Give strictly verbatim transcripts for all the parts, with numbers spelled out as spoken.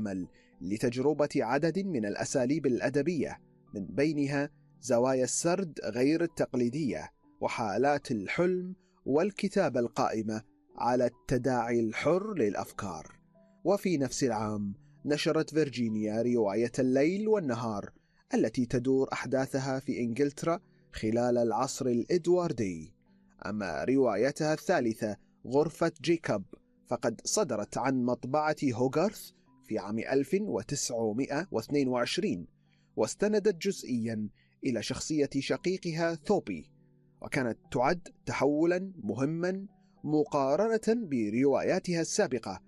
العمل لتجربة عدد من الأساليب الأدبية، من بينها زوايا السرد غير التقليدية وحالات الحلم والكتابة القائمة على التداعي الحر للأفكار. وفي نفس العام نشرت فيرجينيا رواية الليل والنهار التي تدور أحداثها في إنجلترا خلال العصر الإدواردي. أما روايتها الثالثة غرفة جيكوب فقد صدرت عن مطبعة هوغارث في عام ألف وتسعمائة واثنين وعشرين، واستندت جزئيا إلى شخصية شقيقها ثوبي، وكانت تعد تحولا مهما مقارنة برواياتها السابقة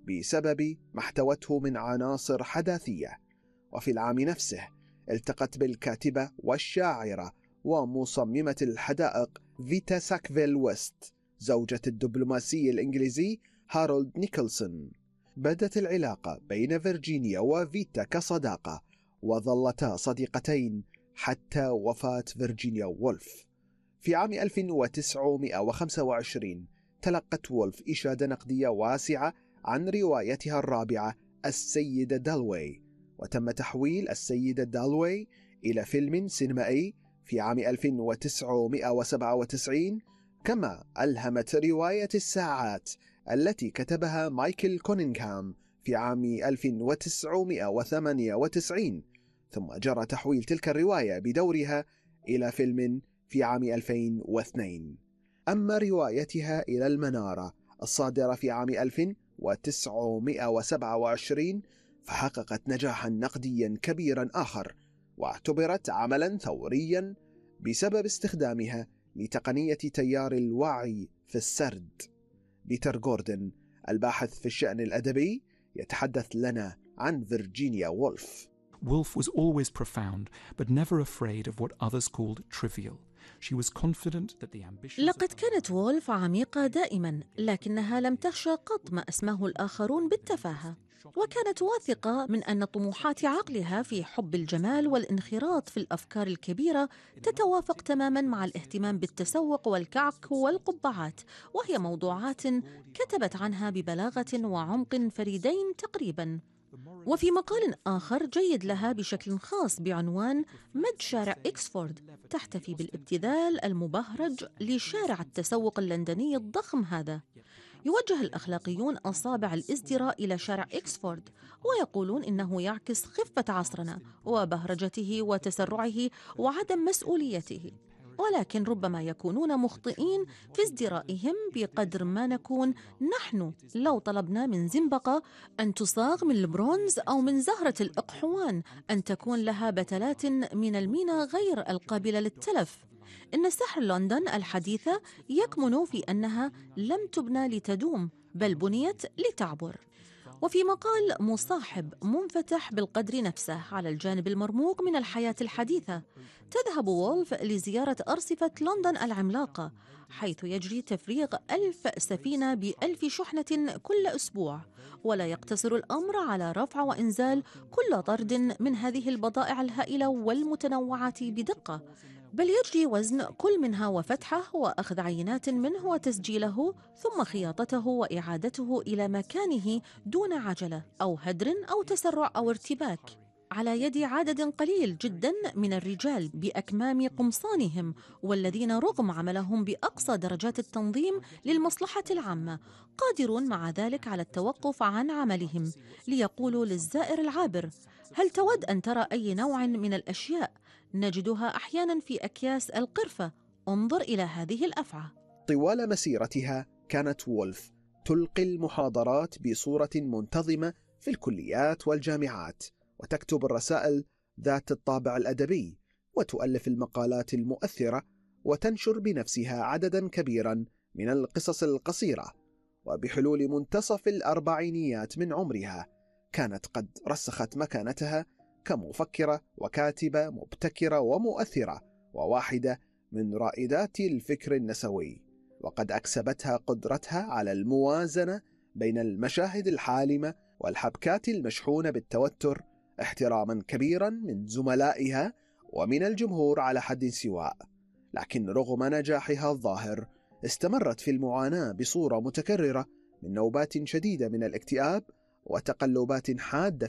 بسبب ما احتوته من عناصر حداثية. وفي العام نفسه التقت بالكاتبة والشاعرة ومصممة الحدائق فيتا ساكفيل ويست زوجة الدبلوماسي الإنجليزي هارولد نيكلسون. بدت العلاقة بين فيرجينيا وفيتا كصداقة، وظلتا صديقتين حتى وفاة فيرجينيا وولف. في عام ألف وتسعمائة وخمسة وعشرين تلقت وولف إشادة نقدية واسعة عن روايتها الرابعة السيدة دالوي، وتم تحويل السيدة دالوي إلى فيلم سينمائي في عام ألف وتسعمائة وسبعة وتسعين. كما ألهمت رواية الساعات التي كتبها مايكل كونينغهام في عام ألف وتسعمائة وثمانية وتسعين، ثم جرى تحويل تلك الرواية بدورها إلى فيلم في عام ألفين واثنين. أما روايتها إلى المنارة الصادرة في عام ألف وتسعمائة وسبعة وعشرين فحققت نجاحا نقديا كبيرا آخر، واعتبرت عملا ثوريا بسبب استخدامها لتقنية تيار الوعي في السرد. بيتر جوردن الباحث في الشأن الأدبي يتحدث لنا عن فيرجينيا وولف. Woolf was always profound, but never afraid of what others called trivial. She was confident that the ambitions لقد كانت وولف عميقة دائما، لكنها لم تخشى قط ما أسماه الآخرون بالتفاهة، وكانت واثقة من أن طموحات عقلها في حب الجمال والانخراط في الأفكار الكبيرة تتوافق تماما مع الاهتمام بالتسوق والكعك والقبعات، وهي موضوعات كتبت عنها ببلاغة وعمق فريدين تقريبا. وفي مقال آخر جيد لها بشكل خاص بعنوان مد شارع إكسفورد، تحتفي بالابتذال المبهرج لشارع التسوق اللندني الضخم هذا. يوجه الأخلاقيون أصابع الازدراء إلى شارع إكسفورد ويقولون إنه يعكس خفة عصرنا وبهرجته وتسرعه وعدم مسؤوليته، ولكن ربما يكونون مخطئين في ازدرائهم بقدر ما نكون نحن لو طلبنا من زنبقة أن تصاغ من البرونز أو من زهرة الأقحوان أن تكون لها بتلات من المينا غير القابلة للتلف. إن سحر لندن الحديثة يكمن في أنها لم تبنى لتدوم، بل بنيت لتعبر. وفي مقال مصاحب منفتح بالقدر نفسه على الجانب المرموق من الحياة الحديثة، تذهب وولف لزيارة أرصفة لندن العملاقة، حيث يجري تفريغ ألف سفينة بألف شحنة كل أسبوع، ولا يقتصر الأمر على رفع وإنزال كل طرد من هذه البضائع الهائلة والمتنوعة بدقة، بل يجري وزن كل منها وفتحه وأخذ عينات منه وتسجيله، ثم خياطته وإعادته إلى مكانه دون عجلة أو هدر أو تسرع أو ارتباك، على يد عدد قليل جدا من الرجال بأكمام قمصانهم، والذين رغم عملهم بأقصى درجات التنظيم للمصلحة العامة قادرون مع ذلك على التوقف عن عملهم ليقولوا للزائر العابر: هل تود أن ترى أي نوع من الأشياء؟ نجدها أحيانا في أكياس القرفة، انظر إلى هذه الأفعى. طوال مسيرتها كانت وولف تلقي المحاضرات بصورة منتظمة في الكليات والجامعات، وتكتب الرسائل ذات الطابع الأدبي، وتؤلف المقالات المؤثرة، وتنشر بنفسها عددا كبيرا من القصص القصيرة. وبحلول منتصف الأربعينيات من عمرها كانت قد رسخت مكانتها كمفكرة وكاتبة مبتكرة ومؤثرة، وواحدة من رائدات الفكر النسوي، وقد أكسبتها قدرتها على الموازنة بين المشاهد الحالمة والحبكات المشحونة بالتوتر احتراما كبيرا من زملائها ومن الجمهور على حد سواء. لكن رغم نجاحها الظاهر استمرت في المعاناة بصورة متكررة من نوبات شديدة من الاكتئاب وتقلبات حادة